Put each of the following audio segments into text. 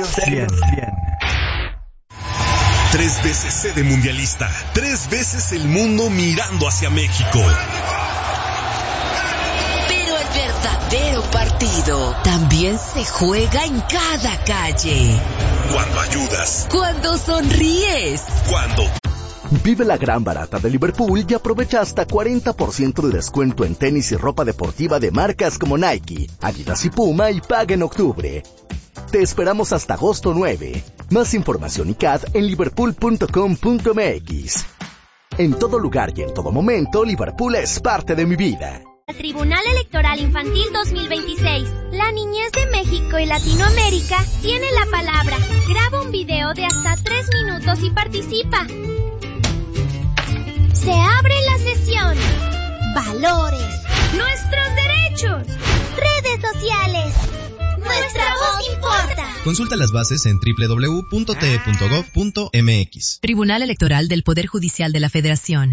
100. 3 veces sede mundialista, 3 veces el mundo mirando hacia México. Pero el verdadero partido también se juega en cada calle. Cuando ayudas. Cuando sonríes. Cuando... Vive la gran barata de Liverpool y aprovecha hasta 40% de descuento en tenis y ropa deportiva de marcas como Nike, Adidas y Puma y paga en octubre. Te esperamos hasta agosto 9. Más información y CAD en liverpool.com.mx. En todo lugar y en todo momento, Liverpool es parte de mi vida. Tribunal Electoral Infantil 2026. La niñez de México y Latinoamérica tiene la palabra. Graba un video de hasta 3 minutos y participa. Se abre la sesión. Valores. Nuestros derechos. Redes sociales. Nuestra voz importa. Consulta las bases en www.te.gov.mx. Tribunal Electoral del Poder Judicial de la Federación.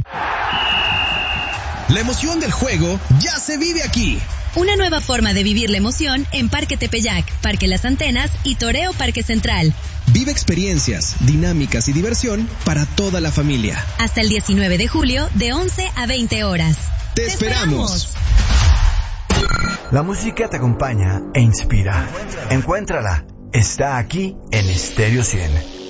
La emoción del juego ya se vive aquí. Una nueva forma de vivir la emoción en Parque Tepeyac, Parque Las Antenas y Toreo Parque Central. Vive experiencias, dinámicas y diversión para toda la familia. Hasta el 19 de julio de 11 a 20 horas. ¡Te esperamos! La música te acompaña e inspira. Encuéntrala. Está aquí en Stereo 100.